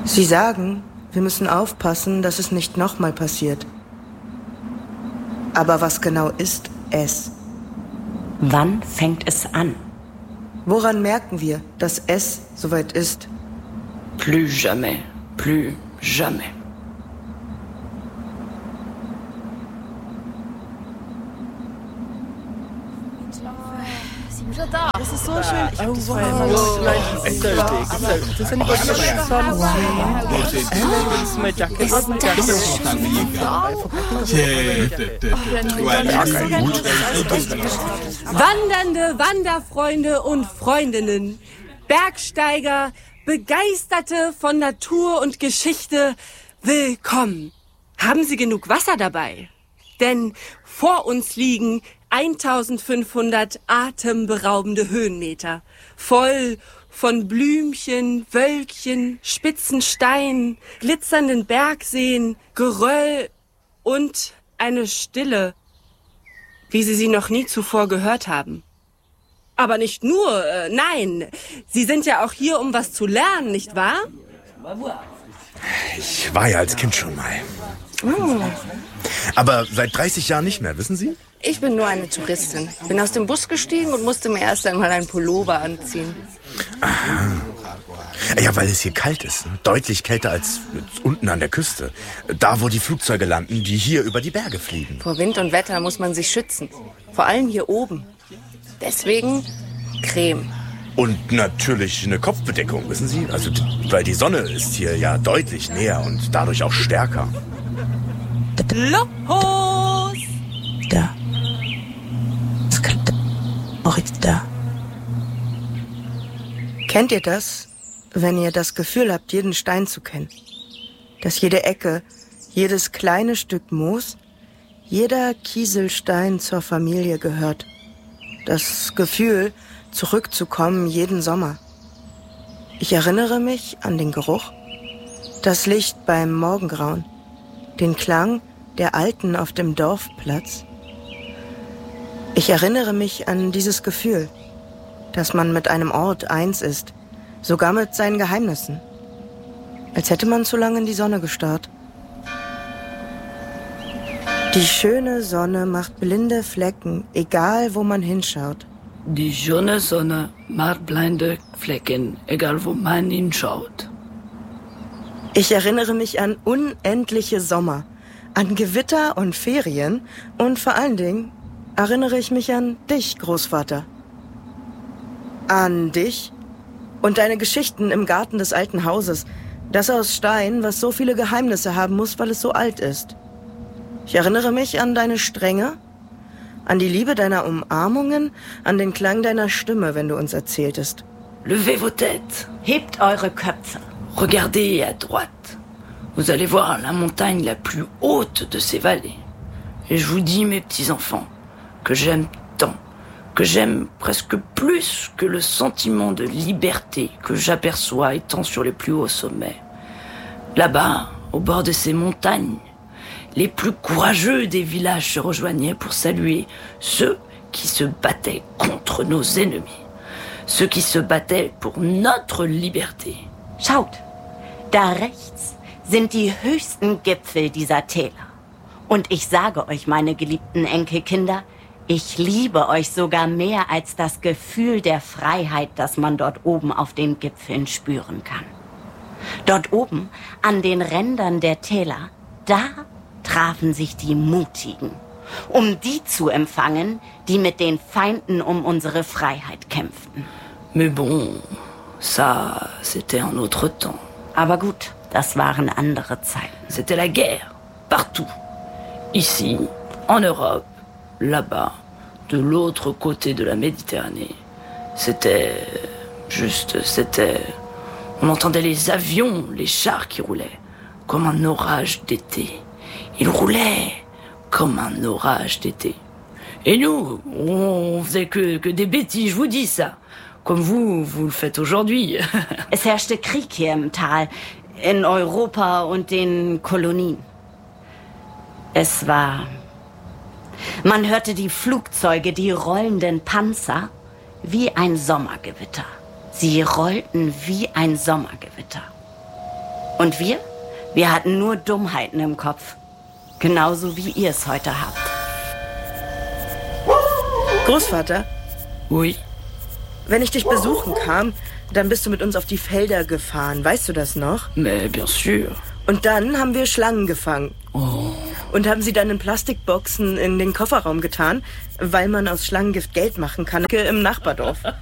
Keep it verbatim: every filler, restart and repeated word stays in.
Sie sagen, wir müssen aufpassen, dass es nicht nochmal passiert. Aber was genau ist es? Wann fängt es an? Woran merken wir, dass es soweit ist? Plus jamais, plus jamais. Das ist so schön. Ich hab das Oh, vorher wow. immer Wow. It's so big. So, does anybody have a sunscreen? Wow. This is my jacket. Where's my jacket? Wandernde Wanderfreunde und Freundinnen, Bergsteiger, Begeisterte von Natur und Geschichte, willkommen. Haben Sie genug Wasser dabei? Denn vor uns liegen eintausendfünfhundert atemberaubende Höhenmeter, voll von Blümchen, Wölkchen, spitzen Steinen, glitzernden Bergseen, Geröll und eine Stille, wie Sie sie noch nie zuvor gehört haben. Aber nicht nur, äh, nein, Sie sind ja auch hier, um was zu lernen, nicht wahr? Ich war ja als Kind schon mal. Oh. Aber seit dreißig Jahren nicht mehr, wissen Sie? Ich bin nur eine Touristin. Bin aus dem Bus gestiegen und musste mir erst einmal einen Pullover anziehen. Aha. Ja, weil es hier kalt ist. Deutlich kälter als unten an der Küste. Da, wo die Flugzeuge landen, die hier über die Berge fliegen. Vor Wind und Wetter muss man sich schützen. Vor allem hier oben. Deswegen Creme. Und natürlich eine Kopfbedeckung, wissen Sie? Also, weil die Sonne ist hier ja deutlich näher und dadurch auch stärker. Los! Da. Auch jetzt da. Kennt ihr das, wenn ihr das Gefühl habt, jeden Stein zu kennen? Dass jede Ecke, jedes kleine Stück Moos, jeder Kieselstein zur Familie gehört. Das Gefühl, zurückzukommen jeden Sommer. Ich erinnere mich an den Geruch, das Licht beim Morgengrauen, den Klang der Alten auf dem Dorfplatz. Ich erinnere mich an dieses Gefühl, dass man mit einem Ort eins ist, sogar mit seinen Geheimnissen. Als hätte man zu lange in die Sonne gestarrt. Die schöne Sonne macht blinde Flecken, egal wo man hinschaut. Die schöne Sonne macht blinde Flecken, egal wo man hinschaut. Ich erinnere mich an unendliche Sommer, an Gewitter und Ferien und vor allen Dingen erinnere ich mich an dich, Großvater. An dich und deine Geschichten im Garten des alten Hauses, das aus Stein, was so viele Geheimnisse haben muss, weil es so alt ist. Ich erinnere mich an deine Strenge, an die Liebe deiner Umarmungen, an den Klang deiner Stimme, wenn du uns erzähltest. Levez vos têtes. Hebt eure Köpfe. Regardez à droite. Vous allez voir la montagne la plus haute de ces vallées. Et je vous dis, mes petits-enfants, que j'aime tant, que j'aime presque plus que le sentiment de liberté que j'aperçois étant sur les plus hauts sommets. Là-bas, au bord de ces montagnes, les plus courageux des villages se rejoignaient pour saluer ceux qui se battaient contre nos ennemis, ceux qui se battaient pour notre liberté. Schaut, da rechts sind die höchsten Gipfel dieser Täler. Und ich sage euch, meine geliebten Enkelkinder, ich liebe euch sogar mehr als das Gefühl der Freiheit, das man dort oben auf den Gipfeln spüren kann. Dort oben, an den Rändern der Täler, da trafen sich die Mutigen, um die zu empfangen, die mit den Feinden um unsere Freiheit kämpften. Mais bon, ça, c'était un autre temps. Aber gut, das waren andere Zeiten. C'était la guerre, partout. Ici, en Europe, là-bas, de l'autre côté de la Méditerranée. C'était juste, c'était... On entendait les avions, les chars qui roulaient, comme un orage d'été. Ils roulaient comme un orage d'été. Et nous, on faisait que, que des bêtises, je vous dis ça. Comme vous, vous le faites aujourd'hui. Es herrschte Krieg hier im Tal, in Europa und den Kolonien. Es war... Man hörte die Flugzeuge, die rollenden Panzer, wie ein Sommergewitter. Sie rollten wie ein Sommergewitter. Und wir? Wir hatten nur Dummheiten im Kopf. Genauso wie ihr es heute habt. Großvater? Oui. Wenn ich dich besuchen kam, dann bist du mit uns auf die Felder gefahren. Weißt du das noch? Mais bien sûr. Und dann haben wir Schlangen gefangen. Oh. Und haben sie dann in Plastikboxen in den Kofferraum getan, weil man aus Schlangengift Geld machen kann im Nachbardorf.